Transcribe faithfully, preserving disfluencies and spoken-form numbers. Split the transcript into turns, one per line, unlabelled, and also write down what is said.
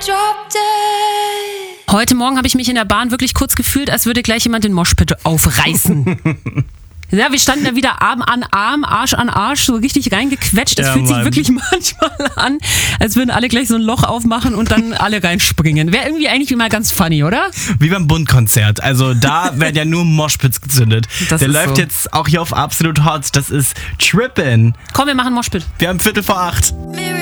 Heute Morgen habe ich mich in der Bahn wirklich kurz gefühlt, als würde gleich jemand den Moshpit aufreißen. Ja, wir standen da wieder Arm an Arm, Arsch an Arsch, so richtig reingequetscht. Es
Ja,
fühlt sich
Mann.
wirklich manchmal an, als würden alle gleich so ein Loch aufmachen und dann alle reinspringen. Wäre irgendwie eigentlich immer ganz funny, oder?
Wie beim Bund-Konzert. Also da werden ja nur Moshpits gezündet.
Das
Der
ist
läuft
so.
jetzt auch hier auf Absolut Hot. Das ist Trippin'.
Komm, wir machen Moshpit.
Wir haben Viertel vor acht.